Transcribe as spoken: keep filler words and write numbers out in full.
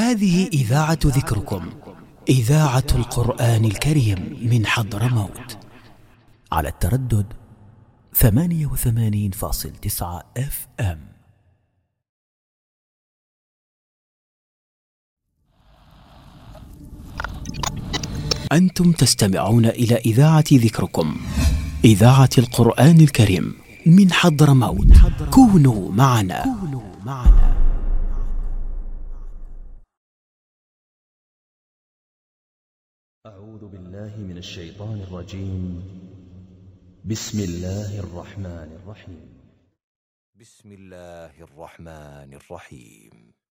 هذه إذاعة ذكركم، إذاعة القرآن الكريم من حضرموت، على التردد ثمانية وثمانين فاصل تسعة اف ام. أنتم تستمعون إلى إذاعة ذكركم، إذاعة القرآن الكريم من حضرموت. كونوا معنا. كونوا معنا. أعوذ بالله من الشيطان الرجيم. بسم الله الرحمن الرحيم. بسم الله الرحمن الرحيم.